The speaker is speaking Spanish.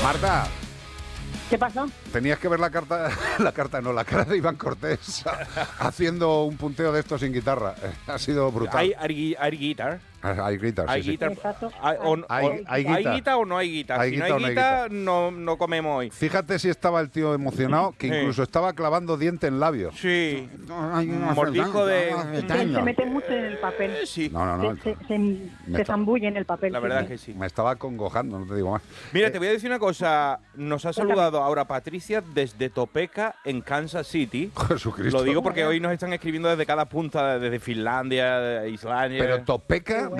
Marta, ¿Qué pasó? tenías que ver la cara de Iván Cortés haciendo un punteo de esto sin guitarra. Ha sido brutal. Hay guitar. Hay guitar, Hay sí, sí. guitar. Exacto. Hay guitar o no hay guitar. Hay Si no guitar hay o no hay guitar, no comemos hoy. Fíjate si estaba el tío emocionado, que Sí. incluso estaba clavando diente en labios. Sí. Hay una Mordisco de- Se mete mucho en el papel. Sí. No. Se zambulle en el papel. La sí, verdad sí. que sí. Me estaba acongojando, no te digo más. Mira, te voy a decir una cosa. Nos ha saludado ahora Patricia desde Topeka, en Kansas City. Jesucristo. Lo digo porque hoy nos están escribiendo desde cada punta, desde Finlandia, Islandia. Pero Topeka,